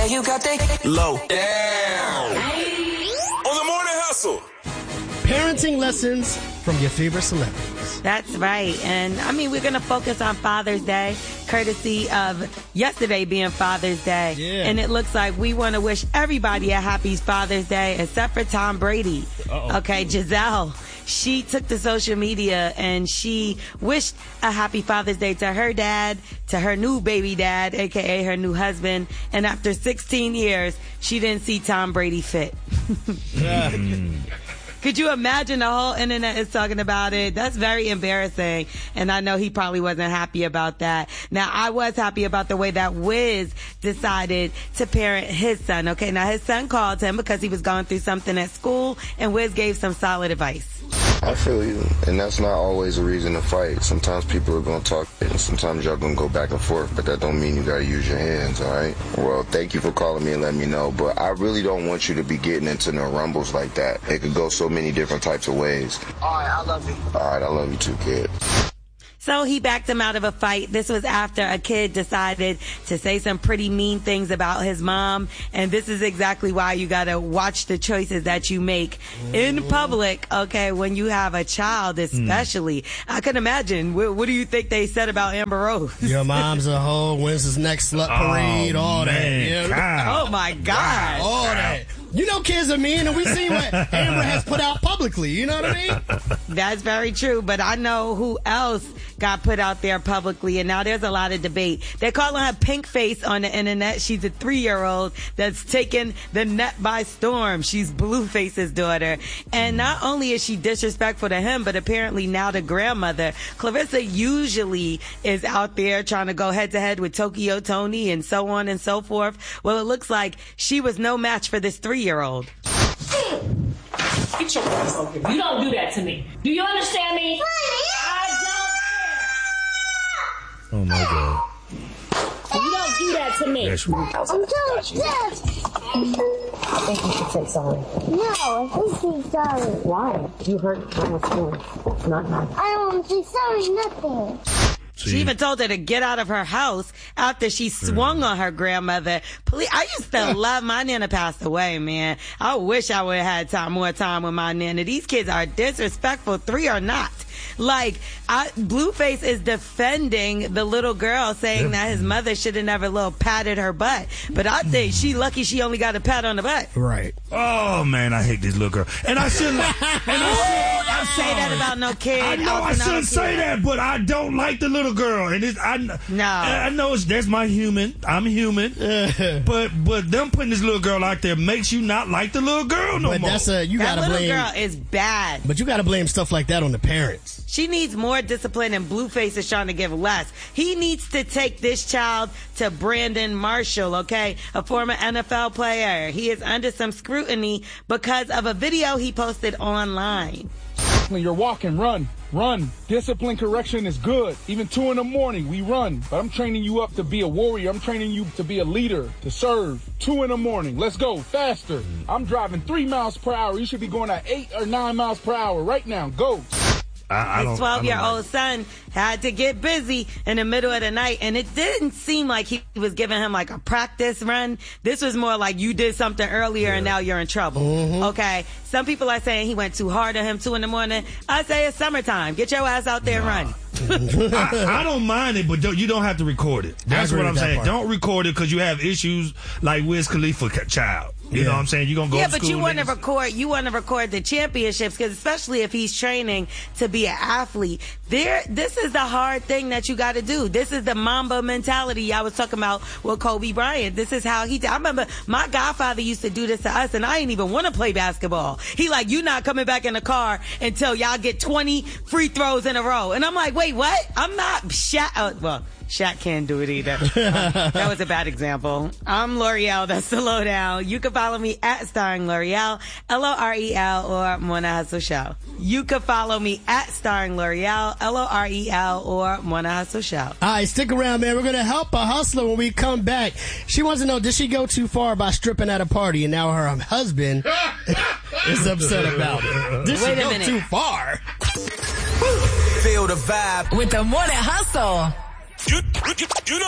Yeah, you got that low down. On the Morning Hustle. Parenting lessons from your favorite celebrities. That's right. And, I mean, we're going to focus on Father's Day, courtesy of yesterday being Father's Day. Yeah. And it looks like we want to wish everybody a happy Father's Day, except for Tom Brady. Uh-oh. Okay, Giselle. She took to social media and she wished a happy Father's Day to her dad, to her new baby dad, a.k.a. her new husband. And after 16 years, she didn't see Tom Brady fit. Could you imagine the whole internet is talking about it? That's very embarrassing. And I know he probably wasn't happy about that. Now, I was happy about the way that Wiz decided to parent his son. Okay, now his son called him because he was going through something at school, and Wiz gave some solid advice. I feel you, and that's not always a reason to fight. Sometimes people are going to talk, and sometimes y'all going to go back and forth, but that don't mean you got to use your hands, all right? Well, thank you for calling me and letting me know, but I really don't want you to be getting into no rumbles like that. It could go so many different types of ways. All right, I love you. All right, I love you too, kid. So he backed him out of a fight. This was after a kid decided to say some pretty mean things about his mom. And this is exactly why you got to watch the choices that you make in public, okay, when you have a child especially. I can imagine. What do you think they said about Amber Rose? Your mom's a hoe, when's his next slut parade, all man. that. Oh, my God. All that. You know kids are mean, and we've seen what Amber has put out publicly. You know what I mean? That's very true, but I know who else got put out there publicly, and now there's a lot of debate. They're calling her Pink Face on the internet. She's a 3-year-old that's taken the net by storm. She's Blueface's daughter. And not only is she disrespectful to him, but apparently now the grandmother. Clarissa usually is out there trying to go head-to-head with Tokyo Tony and so on and so forth. Well, it looks like she was no match for this 3-year-old. Get your ass over here. You don't do that to me. Do you understand me? Oh my God. You don't do that to me. That's right. I'm so upset. I think you should say sorry. No, I think she's sorry. Why? You hurt Mama's feelings. It's not nice. I don't want to say sorry, nothing. She even told her to get out of her house after she swung on her grandmother. Please, I used to love my Nana passed away, man. I wish I would have had more time with my Nana. These kids are disrespectful, 3 or not. Like, Blueface is defending the little girl, saying that his mother should have never patted her butt. But I think she lucky she only got a pat on the butt. Right. Oh man, I hate this little girl. And I shouldn't. Don't say that about no kid. I know I shouldn't say that, but I don't like the little girl. And I know that's my human. I'm human. but them putting this little girl out there makes you not like the little girl no more. You gotta blame. That little girl is bad. But you gotta blame stuff like that on the parents. She needs more discipline, and Blueface is trying to give less. He needs to take this child to Brandon Marshall, okay? A former NFL player. He is under some scrutiny because of a video he posted online. When you're walking, run. Discipline correction is good. Even 2 a.m, we run. But I'm training you up to be a warrior. I'm training you to be a leader, to serve. 2 a.m, let's go, faster. I'm driving 3 miles per hour. You should be going at 8 or 9 miles per hour right now. Go. His 12-year-old son had to get busy in the middle of the night, and it didn't seem like he was giving him like a practice run. This was more like you did something earlier and now you're in trouble. Okay? Some people are saying he went too hard on him 2 a.m. I say it's summertime. Get your ass out there and run. I don't mind it, but you don't have to record it. That's what I'm saying. Don't record it because you have issues like Wiz Khalifa child. You know what I'm saying? You're going to go to school. Yeah, but you want to record the championships, because especially if he's training to be an athlete, this is the hard thing that you got to do. This is the Mamba mentality I was talking about with Kobe Bryant. This is how I remember my godfather used to do this to us, and I didn't even want to play basketball. He like, you not coming back in the car until y'all get 20 free throws in a row. And I'm like, wait, what? I'm not Shaq. Shaq can't do it either. That was a bad example. I'm L'Oreal. That's the lowdown. You can follow me at Starring L'Oreal, L-O-R-E-L, or Morning Hustle Show. You can follow me at Starring L'Oreal, L-O-R-E-L, or Morning Hustle Show. All right, stick around, man. We're going to help a hustler when we come back. She wants to know, did she go too far by stripping at a party, and now her husband is upset about it? Did she go too far? Feel the vibe with the Morning Hustle. You know